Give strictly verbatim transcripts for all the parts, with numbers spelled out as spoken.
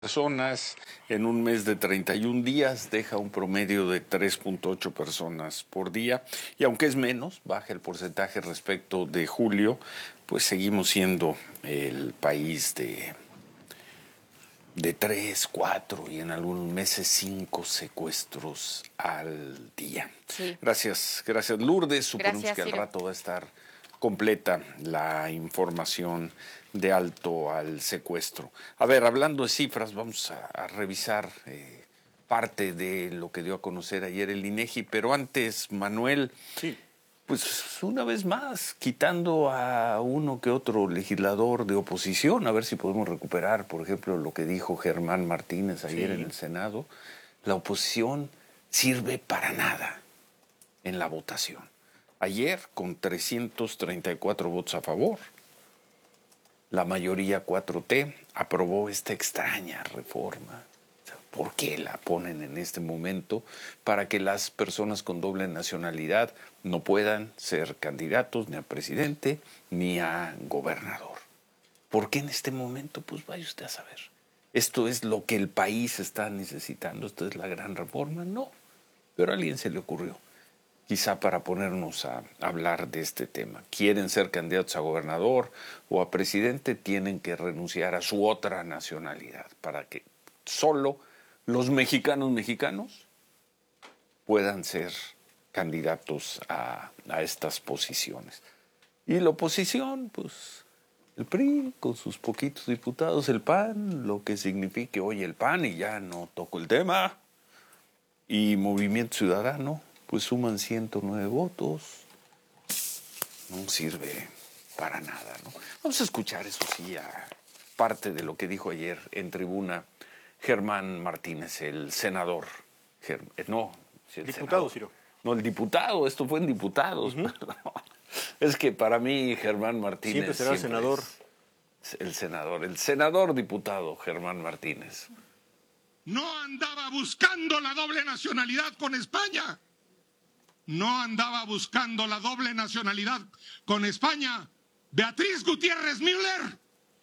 Personas en un mes de treinta y un días deja un promedio de tres punto ocho personas por día y aunque es menos, baja el porcentaje respecto de julio, pues seguimos siendo el país de, de tres, cuatro y en algunos meses cinco secuestros al día. Sí. Gracias, gracias Lourdes, suponemos Gracias, que al Ciro. rato va a estar completa la información de alto al secuestro. A ver, hablando de cifras, vamos a, a revisar eh, parte de lo que dio a conocer ayer el INEGI, pero antes, Manuel, sí. pues una vez más, quitando a uno que otro legislador de oposición, a ver si podemos recuperar, por ejemplo, lo que dijo Germán Martínez ayer Sí. en el Senado, la oposición sirve para nada en la votación. Ayer, con trescientos treinta y cuatro votos a favor, la mayoría cuatro T aprobó esta extraña reforma. ¿Por qué la ponen en este momento? Para que las personas con doble nacionalidad no puedan ser candidatos ni a presidente ni a gobernador. ¿Por qué en este momento? Pues vaya usted a saber. ¿Esto es lo que el país está necesitando? ¿Esto es la gran reforma? No, pero a alguien se le ocurrió. Quizá para ponernos a hablar de este tema. Quieren ser candidatos a gobernador o a presidente, tienen que renunciar a su otra nacionalidad para que solo los mexicanos mexicanos puedan ser candidatos a, a estas posiciones. Y la oposición, pues el P R I con sus poquitos diputados, el P A N, lo que signifique hoy el P A N y ya no toco el tema, y Movimiento Ciudadano, pues suman ciento nueve votos, no sirve para nada, ¿no? Vamos a escuchar, eso sí, a parte de lo que dijo ayer en tribuna Germán Martínez, el senador. Ger, no, el diputado, senador. Ciro. No, el diputado, esto fue en diputados. Uh-huh. Es que para mí Germán Martínez siempre será siempre el senador. Es el senador, el senador diputado Germán Martínez. No andaba buscando la doble nacionalidad con España. No andaba buscando la doble nacionalidad con España. Beatriz Gutiérrez Müller.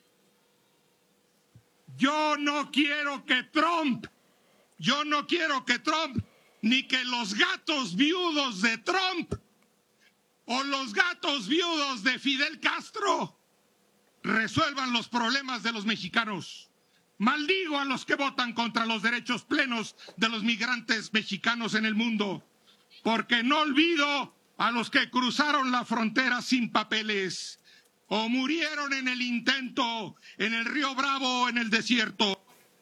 Yo no quiero que Trump, yo no quiero que Trump, ni que los gatos viudos de Trump o los gatos viudos de Fidel Castro resuelvan los problemas de los mexicanos. Maldigo a los que votan contra los derechos plenos de los migrantes mexicanos en el mundo, porque no olvido a los que cruzaron la frontera sin papeles o murieron en el intento en el Río Bravo o en el desierto.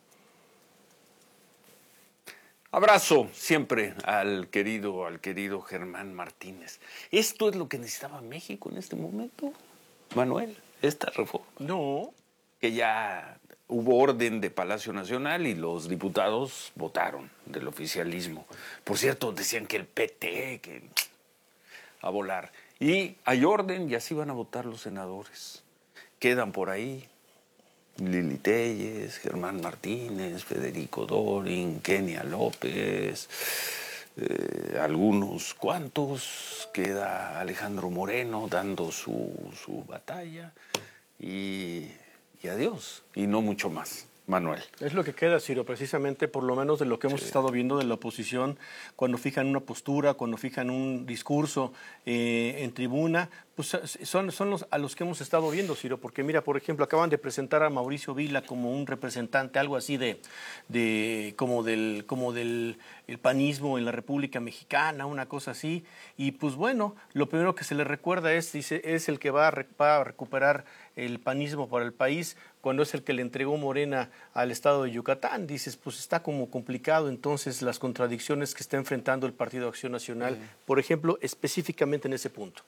Abrazo siempre al querido, al querido Germán Martínez. ¿Esto es lo que necesitaba México en este momento, Manuel? Esta reforma. No. Que ya hubo orden de Palacio Nacional y los diputados votaron del oficialismo. Por cierto, decían que el P T, que a volar. Y hay orden y así van a votar los senadores. Quedan por ahí Lili Téllez, Germán Martínez, Federico Dorin, Kenia López, eh, algunos cuantos. Queda Alejandro Moreno dando su, su batalla y, y adiós, y no mucho más. Manuel. Es lo que queda, Ciro, precisamente por lo menos de lo que hemos sí. estado viendo de la oposición, cuando fijan una postura, cuando fijan un discurso eh, en tribuna, pues son, son los, a los que hemos estado viendo, Ciro, porque mira, por ejemplo, acaban de presentar a Mauricio Vila como un representante, algo así de, de como del, como del el panismo en la República Mexicana, una cosa así, y pues bueno, lo primero que se le recuerda es, dice, es el que va a, va a recuperar el panismo para el país, cuando es el que le entregó Morena al estado de Yucatán. Dices, pues está como complicado entonces las contradicciones que está enfrentando el Partido de Acción Nacional, uh-huh. por ejemplo, específicamente en ese punto.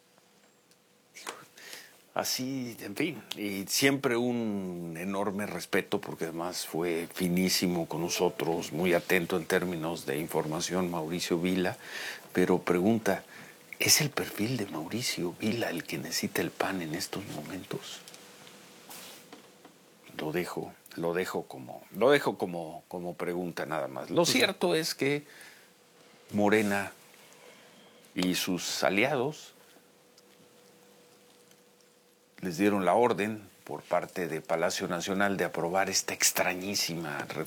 Así, en fin, y siempre un enorme respeto porque además fue finísimo con nosotros, muy atento en términos de información, Mauricio Vila, pero pregunta, ¿es el perfil de Mauricio Vila el que necesita el P A N en estos momentos? Lo dejo, lo dejo como, lo dejo como, como pregunta nada más. Lo cierto es que Morena y sus aliados les dieron la orden por parte de Palacio Nacional de aprobar esta extrañísima